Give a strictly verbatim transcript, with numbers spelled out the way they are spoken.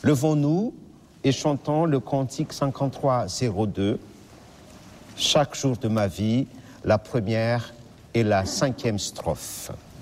Levons-nous et chantons le cantique cinquante-trois zéro deux. Chaque jour de ma vie, la première et la cinquième strophe.